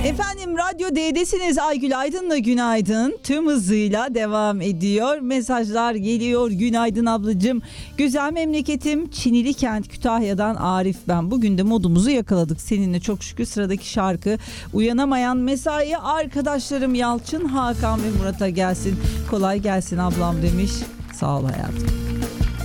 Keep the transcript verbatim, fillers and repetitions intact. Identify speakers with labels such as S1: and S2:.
S1: Efendim Radyo D'desiniz. Aygül Aydın'la günaydın tüm hızıyla devam ediyor. Mesajlar geliyor. Günaydın ablacığım. Güzel memleketim Çinili Kent Kütahya'dan Arif ben. Bugün de modumuzu yakaladık seninle çok şükür. Sıradaki şarkı uyanamayan mesai arkadaşlarım Yalçın, Hakan ve Murat'a gelsin. Kolay gelsin ablam demiş. Sağ ol hayatım.